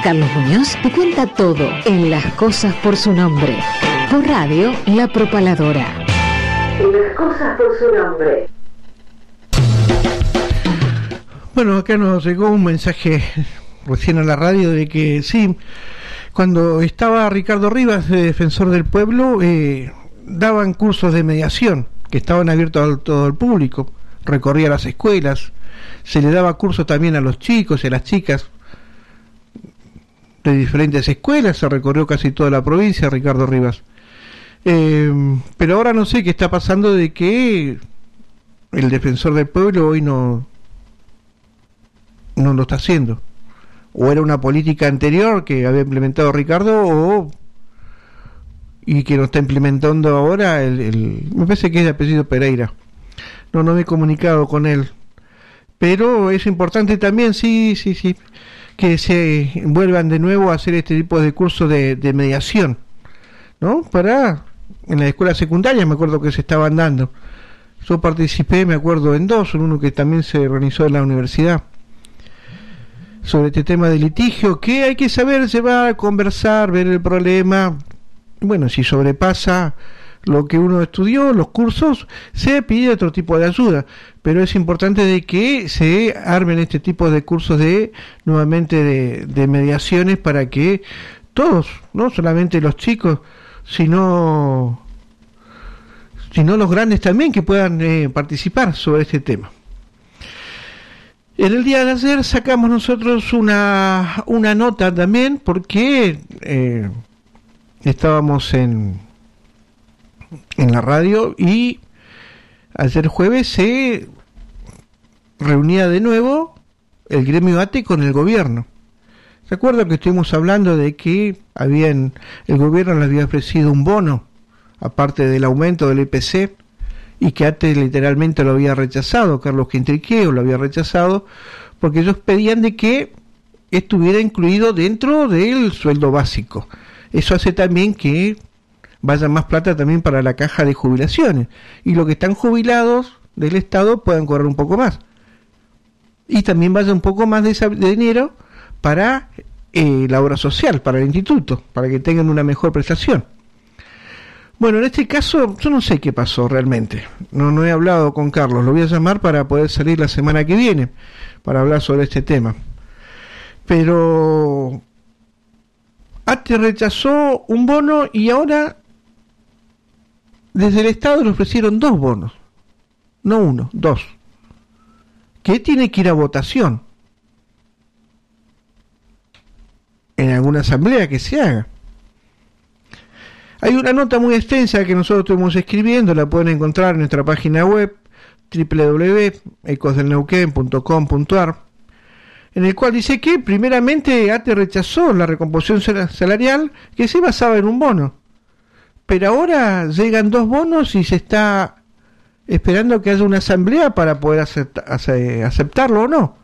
Carlos Muñoz te cuenta todo en Las Cosas por su Nombre. Por radio, La Propaladora. Las Cosas por su Nombre. Bueno, acá nos llegó un mensaje recién a la radio de que sí, cuando estaba Ricardo Rivas, de Defensor del Pueblo, daban cursos de mediación que estaban abiertos a todo el público, recorría las escuelas, se le daba cursos también a los chicos y a las chicas de diferentes escuelas, se recorrió casi toda la provincia Ricardo Rivas. Pero ahora no sé qué está pasando, de que el Defensor del Pueblo hoy no lo está haciendo, o era una política anterior que había implementado Ricardo, y que lo está implementando ahora me parece que es de apellido Pereira. No me he comunicado con él, pero es importante también, sí, que se vuelvan de nuevo a hacer este tipo de cursos de mediación, ¿no? En la escuela secundaria me acuerdo que se estaban dando. Yo participé, me acuerdo, en dos, en uno que también se organizó en la universidad, sobre este tema de litigio, que hay que saber llevar, conversar, ver el problema. Bueno, si sobrepasa lo que uno estudió, los cursos, se pide otro tipo de ayuda, pero es importante de que se armen este tipo de cursos nuevamente de mediaciones, para que todos, no solamente los chicos, sino los grandes también, que puedan participar sobre este tema. En el día de ayer sacamos nosotros una nota también, porque estábamos en la radio, y ayer jueves se reunía de nuevo el gremio ATE con el gobierno. ¿Se acuerdan que estuvimos hablando de que el gobierno le había ofrecido un bono, aparte del aumento del IPC, y que ATE literalmente lo había rechazado? Carlos Quintriqueo lo había rechazado, porque ellos pedían de que estuviera incluido dentro del sueldo básico. Eso hace también que vaya más plata también para la caja de jubilaciones, y los que están jubilados del Estado puedan cobrar un poco más, y también vaya un poco más de dinero para la obra social, para el instituto, para que tengan una mejor prestación. Bueno, en este caso yo no sé qué pasó realmente, no he hablado con Carlos, lo voy a llamar para poder salir la semana que viene para hablar sobre este tema. Pero ATE rechazó un bono, y ahora desde el Estado le ofrecieron dos bonos, no uno, dos, que tiene que ir a votación en alguna asamblea que se haga. Hay una nota muy extensa que nosotros estuvimos escribiendo, la pueden encontrar en nuestra página web www.ecosdelneuquén.com.ar, en el cual dice que primeramente ATE rechazó la recomposición salarial que se basaba en un bono, pero ahora llegan dos bonos y se está esperando que haya una asamblea para poder aceptarlo o no.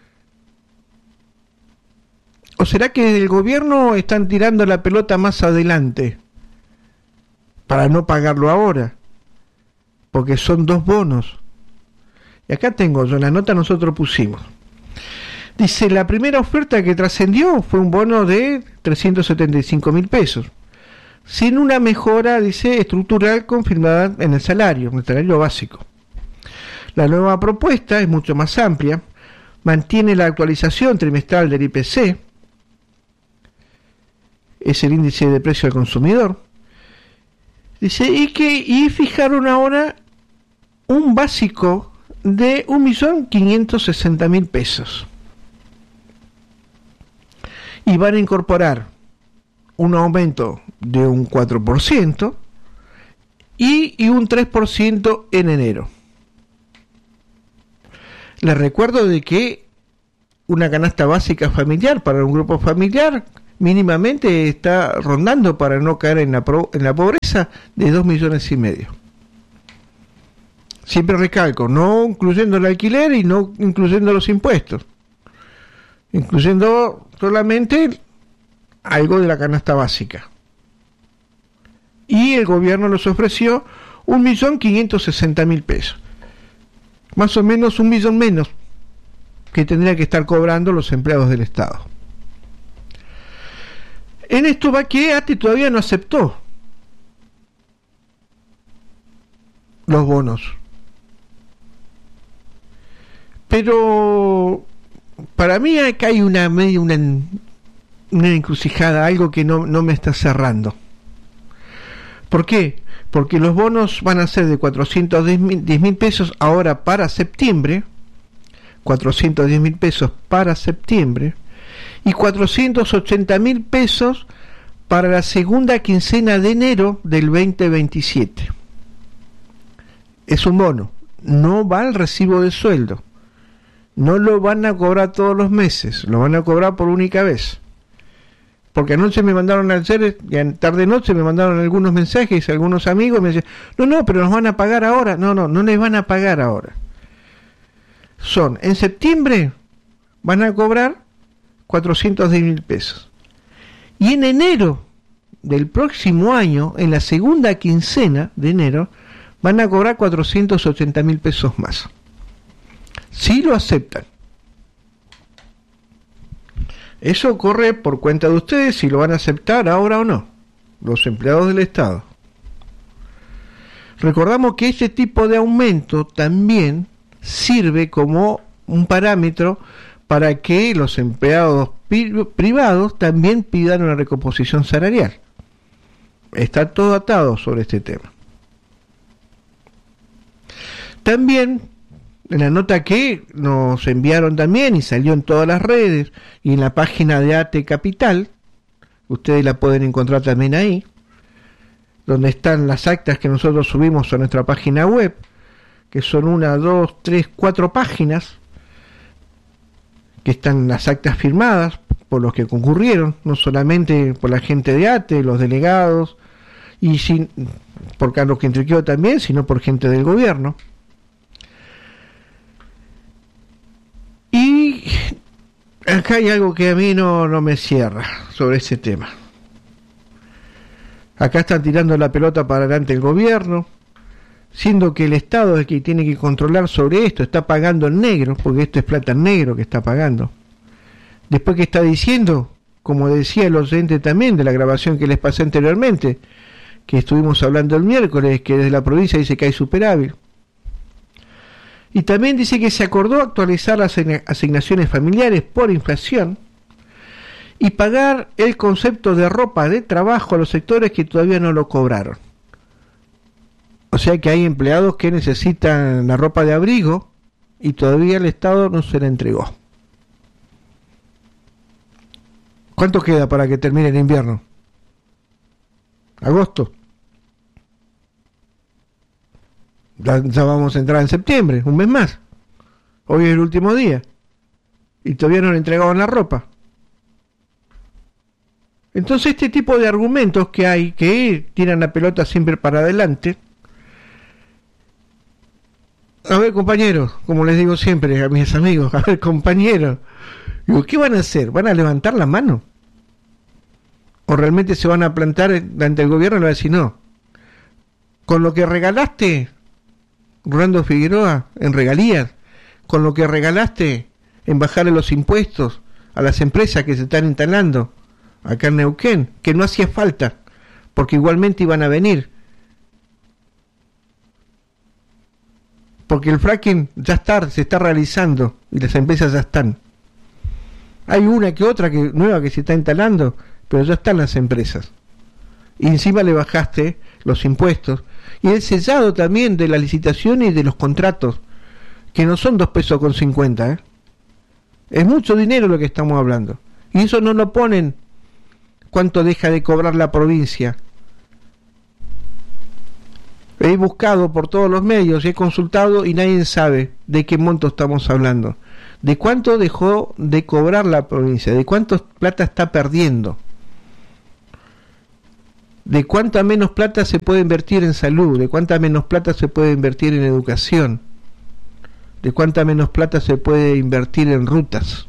¿O será que el gobierno están tirando la pelota más adelante para no pagarlo ahora? Porque son dos bonos. Y acá tengo yo, en la nota nosotros pusimos. Dice, la primera oferta que trascendió fue un bono de 375.000 pesos, sin una mejora, dice, estructural confirmada en el salario básico. La nueva propuesta es mucho más amplia, mantiene la actualización trimestral del IPC, es el índice de precio al consumidor, dice, y fijaron ahora un básico de 1.560.000 pesos, y van a incorporar un aumento de un 4% y un 3% en enero. Les recuerdo de que una canasta básica familiar para un grupo familiar mínimamente está rondando, para no caer en la pobreza, de 2,5 millones. Siempre recalco, no incluyendo el alquiler y no incluyendo los impuestos, incluyendo solamente algo de la canasta básica. Y el gobierno les ofreció 1.560.000 pesos, más o menos 1 millón menos que tendría que estar cobrando los empleados del Estado. En esto va que ATE todavía no aceptó los bonos. Pero para mí acá hay una encrucijada, algo que no me está cerrando. ¿Por qué? Porque los bonos van a ser de 410.000 pesos ahora para septiembre, 410.000 pesos para septiembre, y 480.000 pesos para la segunda quincena de enero del 2027. Es un bono, no va al recibo de sueldo, no lo van a cobrar todos los meses, lo van a cobrar por única vez. Porque anoche me mandaron ayer, y tarde noche me mandaron algunos mensajes, algunos amigos me decían, no, pero nos van a pagar ahora. No les van a pagar ahora. En septiembre van a cobrar 410.000 pesos. Y en enero del próximo año, en la segunda quincena de enero, van a cobrar 480.000 pesos más. Si lo aceptan. Eso corre por cuenta de ustedes si lo van a aceptar ahora o no, los empleados del Estado. Recordamos que este tipo de aumento también sirve como un parámetro para que los empleados privados también pidan una recomposición salarial. Está todo atado sobre este tema. También en la nota que nos enviaron también y salió en todas las redes y en la página de ATE Capital, ustedes la pueden encontrar también ahí, donde están las actas que nosotros subimos a nuestra página web, que son 1, 2, 3, 4 páginas, que están las actas firmadas por los que concurrieron, no solamente por la gente de ATE, los delegados, y por Carlos Quintriqueo también, sino por gente del gobierno. Y acá hay algo que a mí no me cierra sobre ese tema. Acá están tirando la pelota para adelante el gobierno, siendo que el Estado es el que tiene que controlar sobre esto, está pagando en negro, porque esto es plata en negro que está pagando. Después que está diciendo, como decía el oyente también de la grabación que les pasé anteriormente, que estuvimos hablando el miércoles, que desde la provincia dice que hay superávit. Y también dice que se acordó actualizar las asignaciones familiares por inflación y pagar el concepto de ropa de trabajo a los sectores que todavía no lo cobraron. O sea que hay empleados que necesitan la ropa de abrigo y todavía el Estado no se la entregó. ¿Cuánto queda para que termine el invierno? ¿Agosto? Ya vamos a entrar en septiembre, un mes más. Hoy es el último día. Y todavía no le entregaban la ropa. Entonces este tipo de argumentos que hay, que tiran la pelota siempre para adelante. A ver, compañeros, como les digo siempre a mis amigos, a ver, compañeros, digo, ¿qué van a hacer? ¿Van a levantar la mano? ¿O realmente se van a plantar ante el gobierno y le van a decir no? Con lo que regalaste, Rolando Figueroa, en regalías, con lo que regalaste en bajarle los impuestos a las empresas que se están instalando acá en Neuquén, que no hacía falta, porque igualmente iban a venir, porque el fracking ya se está realizando y las empresas ya están. Hay una que otra nueva que se está instalando, pero ya están las empresas. Y encima le bajaste los impuestos y el sellado también de la licitación y de los contratos, que no son 2,50 pesos, es mucho dinero lo que estamos hablando, y eso no lo ponen cuánto deja de cobrar la provincia. He buscado por todos los medios, he consultado y nadie sabe de qué monto estamos hablando, de cuánto dejó de cobrar la provincia, de cuánto plata está perdiendo, de cuánta menos plata se puede invertir en salud, de cuánta menos plata se puede invertir en educación, de cuánta menos plata se puede invertir en rutas.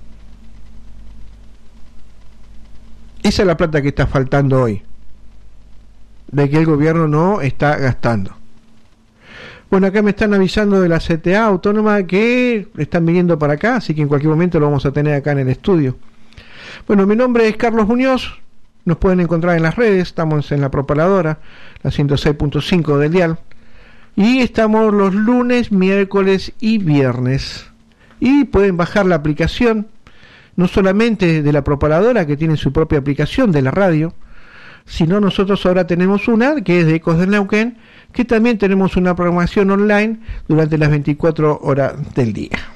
Esa es la plata que está faltando hoy, de que el gobierno no está gastando. Bueno, acá me están avisando de la CTA autónoma que están viniendo para acá, así que en cualquier momento lo vamos a tener acá en el estudio. Bueno, mi nombre es Carlos Muñoz, Nos pueden encontrar en las redes, estamos en la Propaladora, la 106.5 del dial, y estamos los lunes, miércoles y viernes. Y pueden bajar la aplicación, no solamente de la Propaladora, que tiene su propia aplicación de la radio, sino nosotros ahora tenemos una que es de Ecos del Neuquén, que también tenemos una programación online durante las 24 horas del día.